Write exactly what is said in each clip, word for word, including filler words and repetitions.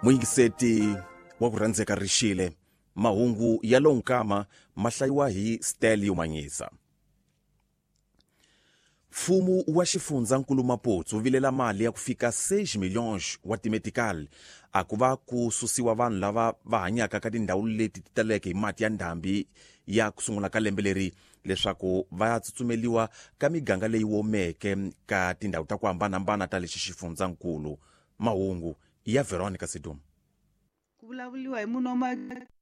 Muyingiseti wa ku rhandzeka Rixile, mahungu ya lonkama mahlayiwa hi Steli Umanyisa. Mfumo wa xifundzankulu Maputsu vilela mali ya ku fika seis milhões wa timetikali a ku va ku susiwa vanhu lava va hanyaka ka tindhawu leti ti taleke hi mati ya ndhambi ya ku sungula ka lembe leri leswaku va ya tsutsumeliwa ka miganga leyi womeke ka tindhawu ta ku hambanahambana ta lexi xifundzankulu. Mahungu ya Veronica Sidum. Ku vulavuliwa hi munhu wa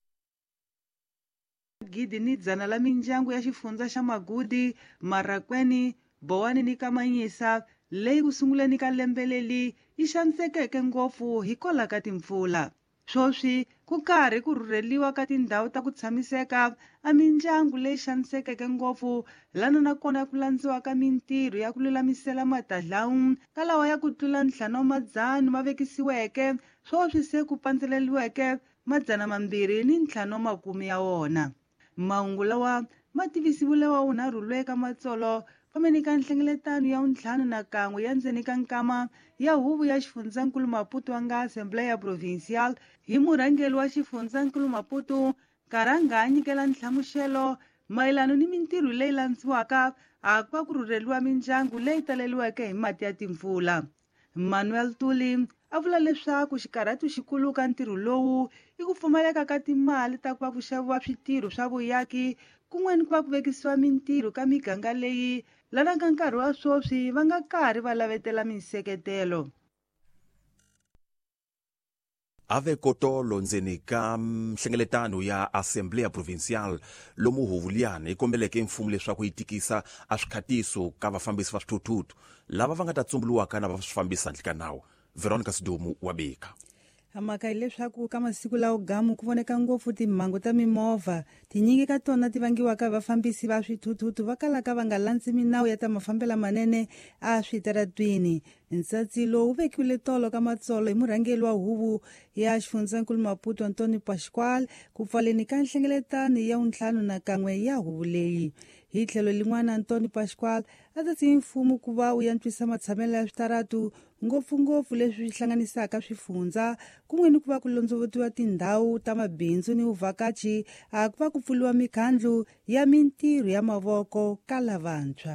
magidi ni dzana la mindyangu ya xifundza xa Magudi, Marakweni, Bowani ni Kamanyisa leyi ku sunguleni ka lembe leli yi xanisekeke ngopfu hi kola ka timpfula. Swoswi ku karhi ku rhurheliwa ka tindhawu ta ku tshamiseka a mindyangu leyi xanisekeke ngopfu lana nakona ku landziwa ka mintirho ya ku lulamisela matadlawu ka lawa ya ku tlula ntlhanu wa madzana ma vekisiweke, swoswi se ku pandzeleliweke madzana mambirhi ni ntlhanu wa makumi ya wona. Mahungu lawa ma tivisiwile wa unharhu lweka matsolo pameni ka nhlengeletano ya untlhanu na kan'we ya ndzeni ka nkama ya huvo ya xifundzankulu Maputo wa nga Assembleya Provincial hi murhangeri wa xifundzankulu Maputo Karanga a nyikela nhlamuxelo mayelano ni mintirho leyi landziwaka a ku va ku rhurheliwa mindyangu leyi taleliweke hi mati ya timpfula. Manuel Tuli a vula leswaku xikarhatu xikulu ka ntirho lowu i ku pfumaleka ka timali ta ku va ku xaviwa switirho swa vuyaki kun'weni ku va ku vekisiwa mintirho ka miganga leyi lana ka nkarhi wa swoswi va nga karhi va lavetela miseketelo. Ave kotolo ndzeni ka nhlengeletano ya Assembleya Provincial lomu huvu liyani yi kombeleke mfumo leswaku yi tikisa a swikhatiso ka vafambisi va swithuthuthu lava va nga ta tsumbuluwaka na va swi fambisa handle ka nawu. Veronica Sidomu wa bika. Hamaka hi leswaku ka masiku lawo gamu ku voneka ngopfu timhangu ta mimovha tinyingi ka tona ti vangiwaka vafambisi va swithuthuthu va kalaka va nga landzi minawu ya ta mafambela manene a switaratwini. Nsatsi lowu wu vekiwile tolo ka matsolo hi murhangeri wa huvu ya xifundzankulu Maputo Antônio Pascoal ku pfaleni ka nhlengeletano ya untlhanu na kan'we ya huvu leyi. Hi tlhelo lin'wana Antônio Pascoal a ta tsi mfumo ku va wu yantswisa matshamelo ya switaratu ngopfungopfu leswi hlanganisaka swifundza kun'weni ku va ku londzovetiwa tindhawu ta mabindzu ni uvhakachi a ku va ku pfuliwa mikhandlu ya mintirho ya mavoko ka lavantshwa.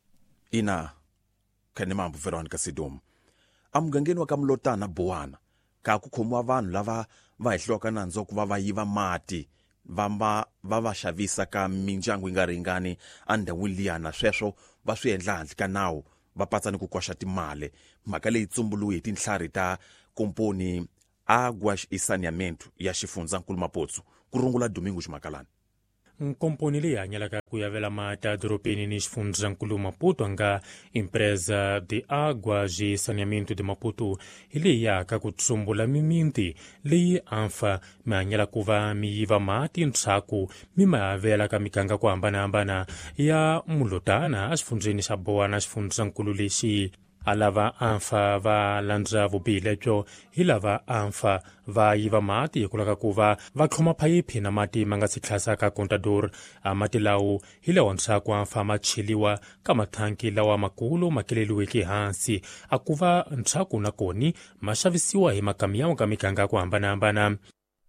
Ina Khanemambu Veronica Sidum. A mugangeni wa ka Mlotana Bowana ka ku khomiwa vanhu lava va hehliwaka nandzu ku va va yiva mati vamba va va xavisa ka mindyangu yi nga ringani a ndhawini liyana sweswo va swi endla handle ka nawu va patsa ni ku koxa timali. Mhaka leyi tsumbuluwe hi tinhlari ta komponi Águas e Saneamento ya xifundzankulu Maputsu ku rungula Domingo Ximakalani. Nkomponi leyi hanyelaka ku yavela mati adorobeni ni xifundzankulu Maputo nga Empresa de Águas e Saneamento de Maputo hi leyi yaka ku tsumbula mimiti leyi anfa mi hanyela ku va mi yiva mati ntshaku mi ma yavela ka miganga ku hambanahambana ya Mlotana a xifundzeni xa Bowana xifundzankulu lexi. A lava anfa va landza vubihi lebyo hi lava anfa va yiva mati hi ku laka ku va va tlhoma phayiphi na mati ma nga si thlasaka contador. A mati lawo hi lawa ntshaku anfa ma cheliwa ka mathanki lawa makulu ma keleliweke hansi a ku va ntshaku na koni ma xavisiwa hi makamiyawu ka miganga ku hambanahambana.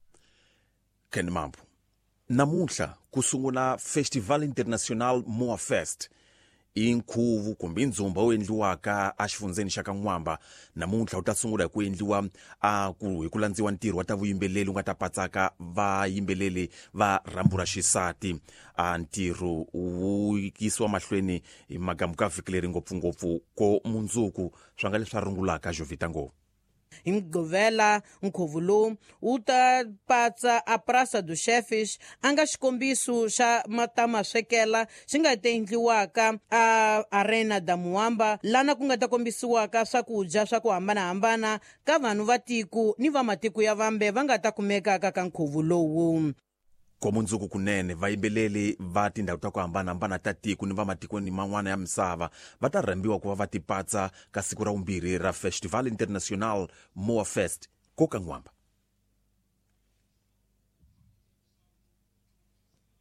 Khanemambu. Namuntlha ku sungula Festival International Moa Fest i nkhuvu kumbe ndzumba wu endliwaka a xifundzeni xa ka N'wamba. Namuntlha wu ta sungula hi ku endliwa a ku hi ku landziwa ntirho wa ta vuyimbeleri wu nga ta patsaka vayimbeleri va rambu ra xisati. A ntirho wu yisiwa mahlweni hi magamu ka vhiki leri ngopfungopfu ko mundzuku swa nga leswi rungulaka Jovita Ngopfu. Hi Mgqivela nkhuvu lowu wu ta patsa a Praça dos Chefes a nga xikombiso xa matamaswekela xi nga ta endliwaka a Arena da Muamba lana ku nga ta kombisiwaka swakudya swa ku hambanahambana ka vanhu va tiko ni va matiko ya vambe va nga ta kumekaka ka nkhuvu lowu. Ko mundzuku kunene vayimbeleri va tindhawu ta ku hambanahambana ta tiko ni va matikweni man'wana ya misava va ta rhambiwa ku va va tipatsa ka siku ra vumbirhi ra Festival International Moa Fest ko ka N'wamba.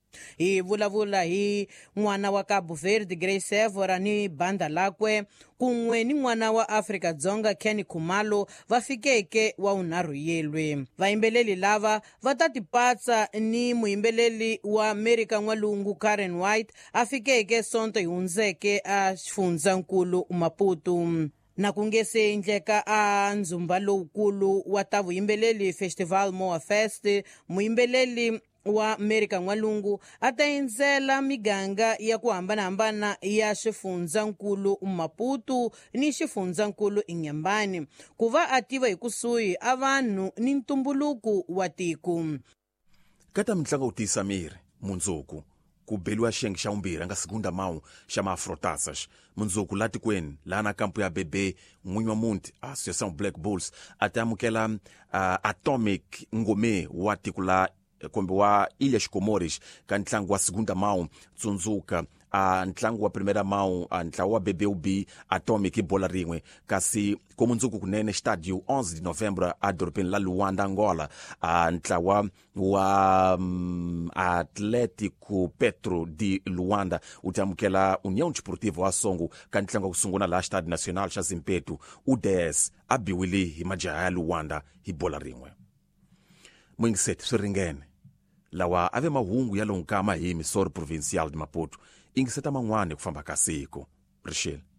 hi vulavula hi n'wana wa Cabo Verde Grace Evora ni banda lakwe kun'we ni n'wana wa Afrika-Dzonga Kenny Khumalo va fikeke wa unharhu yelwe. Vayimbeleri lava va ta tipatsa ni muyimbeleli wa Amerika N'walungu Karen White a fikeke sonto hi hundzeke a xifundzankulu Maputo. Na ku nge se endleka a ndzumba lowukulu wa ta vuyimbeleri Festival Moa Fest, muyimbeleli wa Amerika N'walungu a ta endzela miganga ya ku hambanahambana ya xifundzankulu Maputo ni xifundzankulu Inhambane ku va a tiva hi kusuhi a vanhu ni ntumbuluko wa tiko. Ka ta mitlangu u tiyisa miri mundzuku ku beliwa xiyenge xa vumbirhi nga segunda mau xa maafrotaças mundzuku la tikweni laha na kampu ya bebe n'winyi wa muti Association Black Bulls a ta amukela uh, Atomic Ngome wa tiko la kumbe wa Ilhas Comores ka ntlangu wa segunda mau tsundzuka a ntlangu wa primera mau a ntlangu wa B B U B Atomic hi bola rin'we kasi komundzuku kunene stadio onze de novembro a dorobeni la Luanda Angola a ntlawa wa um, Atlético Petro de Luanda u ta amukela União Desportiva wa Songo ka ntlangu wa kusungula la Stadio Nacional xa Zimpeto U D S a biwile hi majaha ya Luanda hi bola rin'we. Mwingiseti swi ringene lawa ave mahungu ya lonkama hi misori provincial de Maputo ingiseta man'wana ku famba ka siku Rishel.